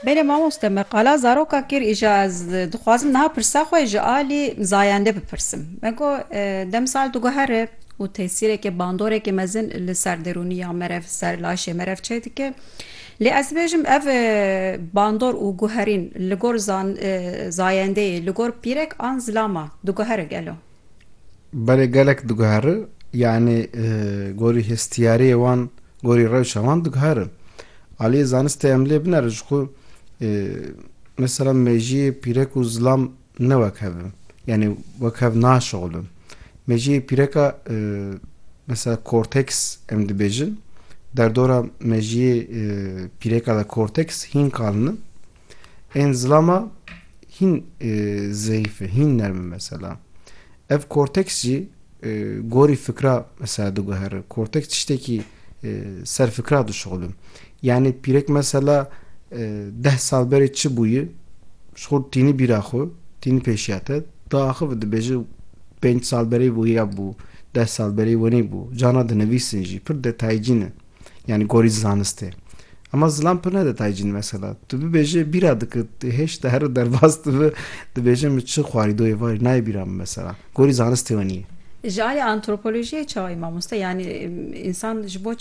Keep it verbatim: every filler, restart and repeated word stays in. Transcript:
Belê mamoste me qala zaroka kir îja ez dixwazim niha pirsa xwe ji alî zayende bipirsim. Me got demsal diguhere û tesîrekê bandorekê mezin li ser derûniya me rev ser laşê me rev çê dike. Lê ez bêjim ev bandor û guherîn li gor zayendeyê li gor pîrek an zilama diguhere gelo. Belê gelek diguhere yani gorî hestiyariyê wan gorî rewşa wan diguherin. Aliyê zanistê em lê binêrin ji ku mesela mejiyê pîrek û zilam ne wek hev in. Yani wek hev naşixulin. Mejiyê pîreka mesela korteks em dibêjin. Derdora mejiyê pîreka de korteks hîn kalinin. Ên zilama hîn zeyîf e, hîn nerm in mesela. Ev korteks jî gorî fikra mesela diguhere. Korteks tiştekî ser fikra dişixulin. Yani pîrek mesela deh sal berê çi bûyî ji xwe tînî bîra xwe tînî pêşiya te diaxive dibêje pênc sal berê wêya bû deh sal berê wenê bû cana dinivîsin jî pir detaycî ne yani gorî zanistê. Ama zilam pir ne detaycî ne mesela. Tu bibêje bîra dike hêş de here derbas dibe dibêje min çi xwarî varî nayê bîra min mesela. Gorî zanistê wenî ye. Ji alî antropolojiyê çawa mamoste yani insan ji bo